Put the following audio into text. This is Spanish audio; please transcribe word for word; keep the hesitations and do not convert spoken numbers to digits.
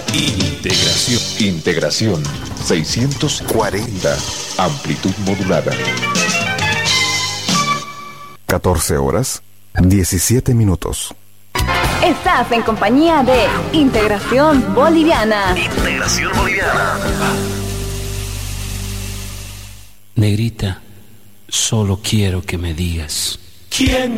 Integración. Integración seiscientos cuarenta. Amplitud modulada. catorce horas, diecisiete minutos. Estás en compañía de Integración Boliviana. Integración Boliviana. Negrita, solo quiero que me digas. ¿Quién